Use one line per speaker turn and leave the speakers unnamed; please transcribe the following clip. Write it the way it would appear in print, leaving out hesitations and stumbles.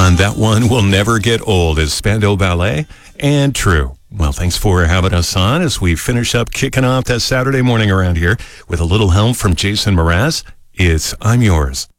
on That One Will Never Get Old is Spandau Ballet and True. Well, thanks for having us on as we finish up kicking off that Saturday morning around here with a little help from Jason Mraz. It's I'm Yours.